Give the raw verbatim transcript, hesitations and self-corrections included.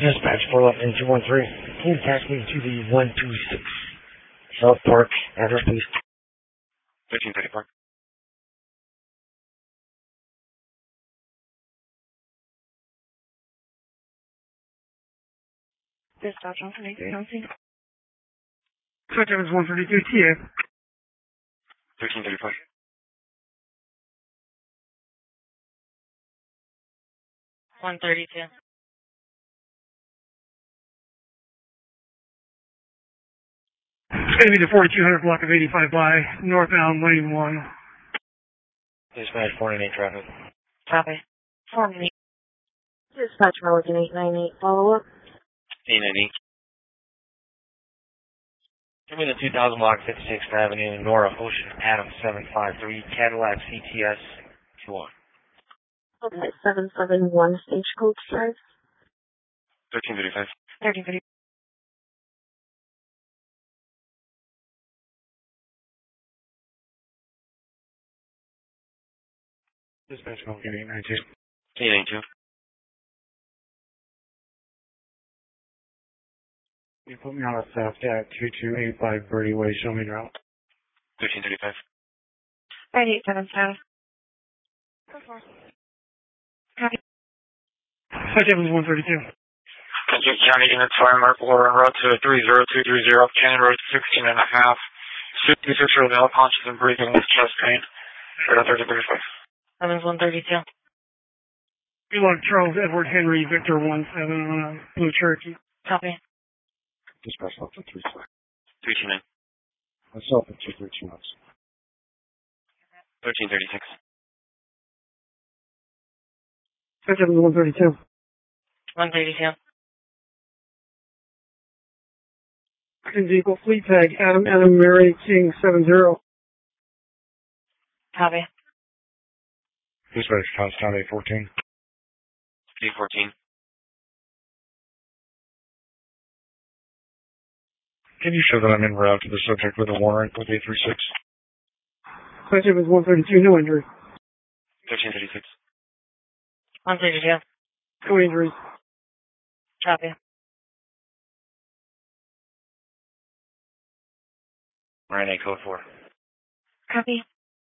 Dispatch four eleven two one three. Can you attach me to the one two six South Park address, please? thirteen thirty-four. Dispatch one thirty-three, don't see. Switch is one thirty-two T A. thirteen thirty-four. one thirty-two. It's going to be the forty-two hundred block of eighty-five by northbound lane one. Dispatch four nine eight traffic. Copy. four nine eight. Dispatch Milligan eight nine eight, follow up. eight ninety. Give me the two thousand block fifty-sixth Avenue, Nora Ocean, Adam seven five three, Cadillac C T S two one. Okay, seven seven one Stagecoach Drive. thirteen thirty-five. thirteen thirty. Dispatch Milligan eight nine two. eight ninety-two. You put me on a theft at two two eight five Birdie Way, show me your route. thirteen thirty-five. five eight seven seven. Copy. Switch is one thirty-two. Kentucky County Unit five, Mark Laura, route to three zero two three zero, Canyon Road sixteen and a half. fifty-six early unconscious and breathing with chest pain. Right on thirteen thirty-five. Seven's one thirty-two. Elon Charles Edward Henry Victor one seven on uh, Blue Cherokee. Copy. Dispatch left at three six. three two nine. Myself at two three two knots. thirteen thirty-six. Switch is one thirty-two. one thirty-two. Second vehicle fleet tag Adam Adam Mary King seven zero. Copy. Dispatch Johnstown eight fourteen. eight fourteen. Can you show that I'm en route to the subject with a warrant with eight three six? Switch is one thirty-two, no injury. thirteen thirty-six. one thirty-two. No injuries. Copy. Ryan eight code four. Copy.